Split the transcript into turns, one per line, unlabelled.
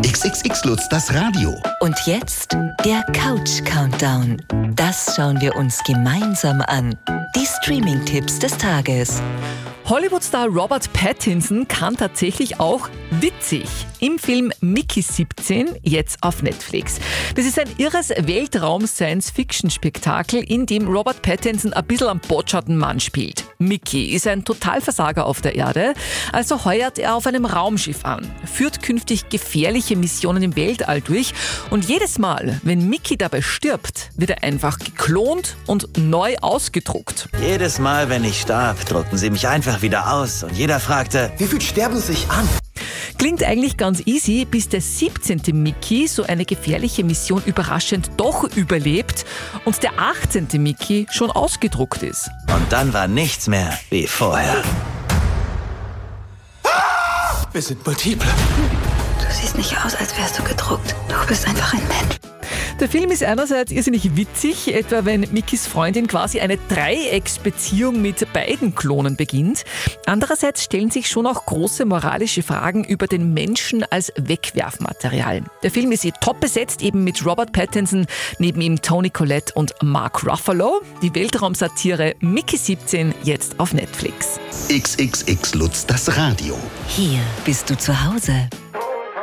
XXX Lutz, das Radio.
Und jetzt der Couch-Countdown. Das schauen wir uns gemeinsam an. Die Streaming-Tipps des Tages.
Hollywood-Star Robert Pattinson kann tatsächlich auch witzig. Im Film Mickey 17, jetzt auf Netflix. Das ist ein irres Weltraum-Science-Fiction-Spektakel, in dem Robert Pattinson ein bisschen am botscherten Mann spielt. Mickey ist ein Totalversager auf der Erde, also heuert er auf einem Raumschiff an, führt künftig gefährliche Missionen im Weltall durch und jedes Mal, wenn Mickey dabei stirbt, wird er einfach geklont und neu ausgedruckt.
Jedes Mal, wenn ich starb, druckten sie mich einfach wieder aus und jeder fragte,
wie viel sterben sich an?
Klingt eigentlich ganz easy, bis der 17. Mickey so eine gefährliche Mission überraschend doch überlebt und der 18. Mickey schon ausgedruckt ist.
Und dann war nichts mehr wie vorher.
Wir sind multiple.
Du siehst nicht aus, als wärst du gedruckt. Du bist einfach ein Mensch.
Der Film ist einerseits irrsinnig witzig, etwa wenn Mickys Freundin quasi eine Dreiecksbeziehung mit beiden Klonen beginnt. Andererseits stellen sich schon auch große moralische Fragen über den Menschen als Wegwerfmaterial. Der Film ist top besetzt, eben mit Robert Pattinson, neben ihm Toni Collette und Mark Ruffalo. Die Weltraumsatire Mickey 17 jetzt auf Netflix.
XXX Lutz, das Radio.
Hier bist du zu Hause.